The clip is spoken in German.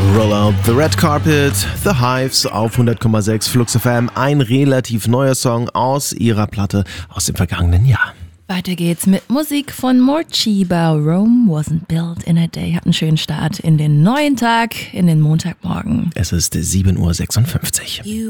Roll Out the Red Carpet, The Hives auf 100,6 Flux FM. Ein relativ neuer Song aus ihrer Platte aus dem vergangenen Jahr. Weiter geht's mit Musik von Morcheeba. Rome wasn't built in a day. Hat einen schönen Start in den neuen Tag, in den Montagmorgen. Es ist 7:56 Uhr.